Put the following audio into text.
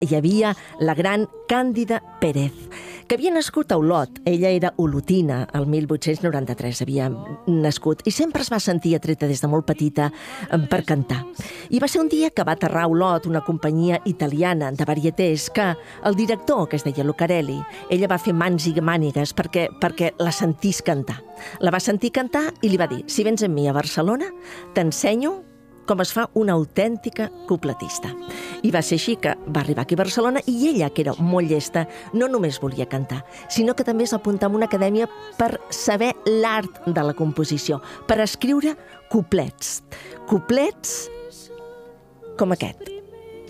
hi havia la gran Càndida Pérez, que havia nascut a Olot. Ella era olotina, el 1893 havia nascut, i sempre es va sentir atreta des de molt petita per cantar. I va ser un dia que va aterrar a Olot una companyia italiana de varietés que el director, que es deia Lucarelli, ella va fer mans i mànigues perquè la sentís cantar. La va sentir cantar i li va dir: si vens amb mi a Barcelona, t'ensenyo com es fa una autèntica cupletista. I va ser així que va arribar aquí a Barcelona, i ella, que era molt llesta, no només volia cantar, sinó que també s'apuntà a una acadèmia per saber l'art de la composició, per escriure cuplets. Cuplets com aquest.